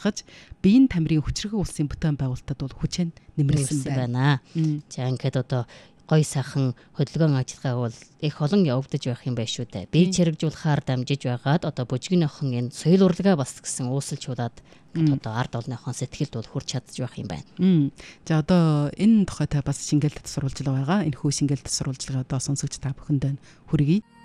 хангаж биеийн тамирын хүчирхэг улсын бүтээн байгуулалтад бол хүчээр нэмэрлсэн байна. За ингээд одоо гой сайхан хөдөлгөөн ажиллагаа бол их олон явагдаж байх юм байна шүү дээ. Бие чирэгжүүлэхээр дамжиж байгаад одоо бүжгийн охин энэ соёл урлагаа бас гэсэн uuсалчулаад одоо ард олныхон сэтгэлд бол хүрч чадж байх юм байна. За одоо энэ тухайтай бас шингээл татвар сурвалжлага байгаа. Энэ хүү шингээл татвар сурвалжлагаа одоо сонсогч та бүхэнд хүргэе.